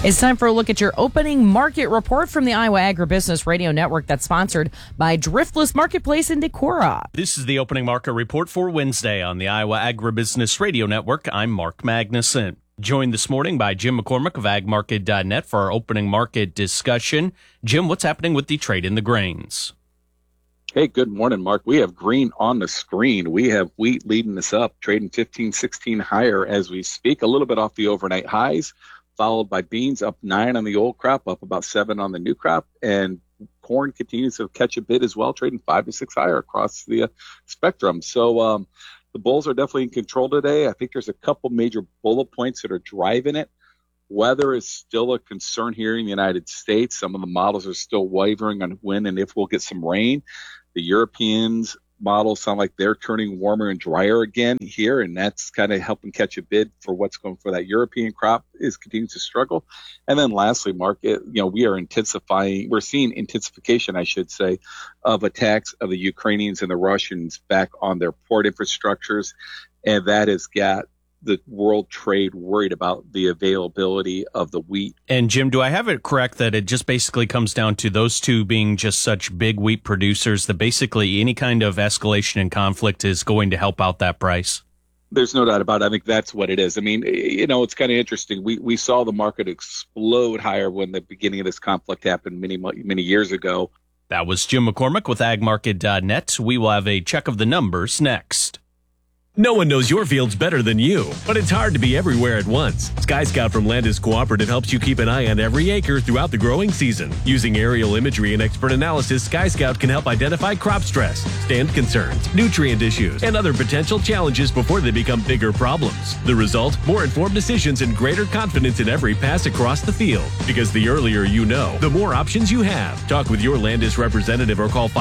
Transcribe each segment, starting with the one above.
It's time for a look at your opening market report from the Iowa Agribusiness Radio Network that's sponsored by Driftless Marketplace in Decorah. This is the opening market report for Wednesday on the Iowa Agribusiness Radio Network. I'm Mark Magnuson. Joined this morning by Jim McCormick of agmarket.net for our opening market discussion. Jim, what's happening with the trade in the grains? Hey, good morning, Mark. We have green on the screen. We have wheat leading us up, trading 15, 16 higher as we speak, a little bit off the overnight highs, followed by beans up 9 on the old crop, up about 7 on the new crop, and corn continues to catch a bid as well, trading 5 to 6 higher across the spectrum. So the bulls are definitely in control today. I think there's a couple major bullet points that are driving it. Weather is still a concern here in the United States. Some of the models are still wavering on when and if we'll get some rain. The Europeans models sound like they're turning warmer and drier again here, and that's kind of helping catch a bid for what's going for that European crop is continuing to struggle. And then lastly, Mark, we are intensifying. We're seeing intensification, I should say, of attacks of the Ukrainians and the Russians back on their port infrastructures, and that has got the world trade worried about the availability of the wheat. And Jim, do I have it correct that it just basically comes down to those two being just such big wheat producers that basically any kind of escalation in conflict is going to help out that price? There's no doubt about it. I think that's what it is. I mean, it's kind of interesting. We saw the market explode higher when the beginning of this conflict happened many years ago. That was Jim McCormick with agmarket.net. We will have a check of the numbers next. No one knows your fields better than you, but it's hard to be everywhere at once. Sky Scout from Landis Cooperative helps you keep an eye on every acre throughout the growing season. Using aerial imagery and expert analysis, Sky Scout can help identify crop stress, stand concerns, nutrient issues, and other potential challenges before they become bigger problems. The result? More informed decisions and greater confidence in every pass across the field. Because the earlier you know, the more options you have. Talk with your Landis representative or call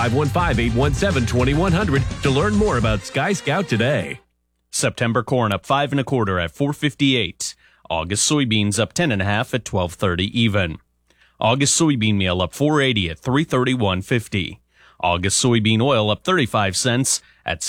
515-817-2100 to learn more about Sky Scout today. September corn up 5 1/4 at $4.58. August soybeans up 10 1/2 at $12.30 even. August soybean meal up $4.80 at $331.50. August soybean oil up 35 cents at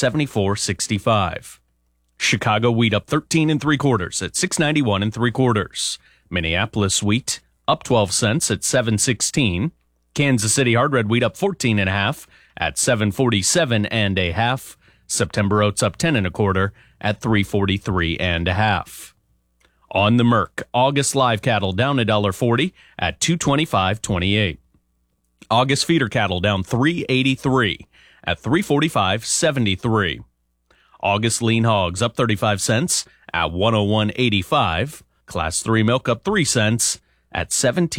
$74.65. Chicago wheat up 13 3/4 at $6.91 3/4. Minneapolis wheat up 12 cents at $7.16. Kansas City hard red wheat up 14 1/2 at $7.47 1/2. September oats up 10 1/4 at $3.43 1/2. On the Merc, August live cattle down $1.40 at $225.28. August feeder cattle down $3.83 at $345.73. August lean hogs up 35 cents at $101.85. Class 3 milk up 3 cents at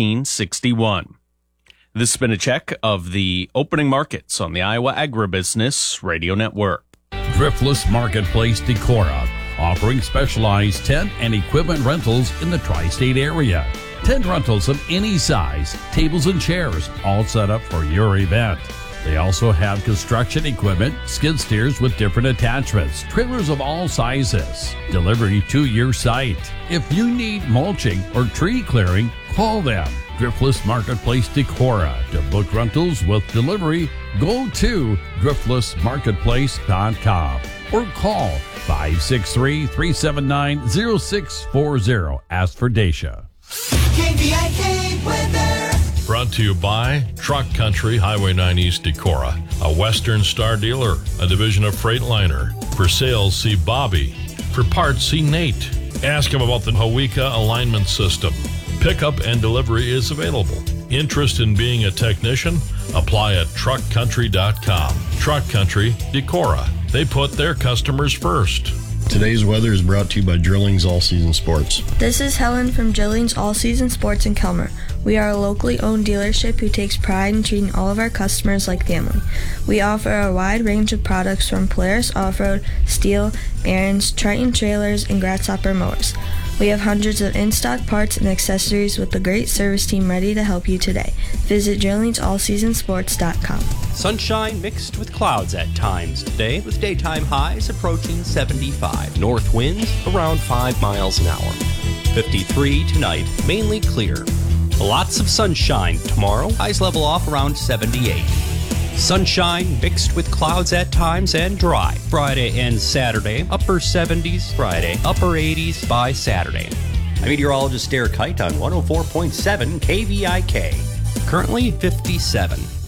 $17.61. This has been a check of the opening markets on the Iowa Agribusiness Radio Network. Driftless Marketplace Decorah, offering specialized tent and equipment rentals in the tri-state area. Tent rentals of any size, tables and chairs, all set up for your event. They also have construction equipment, skid steers with different attachments, trailers of all sizes, delivery to your site. If you need mulching or tree clearing, call them. Driftless Marketplace Decorah. To book rentals with delivery, go to driftlessmarketplace.com or call 563-379-0640. Ask for Dacia. KVIK weather. Brought to you by Truck Country, Highway 9 East Decorah, a Western Star dealer, a division of Freightliner. For sales, see Bobby. For parts, see Nate. Ask him about the Hawika alignment system. Pickup and delivery is available. Interest in being a technician? Apply at truckcountry.com. Truck Country, Decorah. They put their customers first. Today's weather is brought to you by Drillings All Season Sports. This is Helen from Drillings All Season Sports in Kelmer. We are a locally owned dealership who takes pride in treating all of our customers like family. We offer a wide range of products from Polaris Off-Road, Steel, Aaron's, Triton trailers, and Grasshopper mowers. We have hundreds of in-stock parts and accessories with a great service team ready to help you today. Visit DrillingsAllSeasonSports.com. Sunshine mixed with clouds at times today, with daytime highs approaching 75. North winds around 5 miles an hour. 53 tonight, mainly clear. Lots of sunshine tomorrow, highs level off around 78. Sunshine mixed with clouds at times and dry. Friday and Saturday, upper 70s Friday, upper 80s by Saturday. I'm meteorologist Derek Kite on 104.7 KVIK. Currently 57.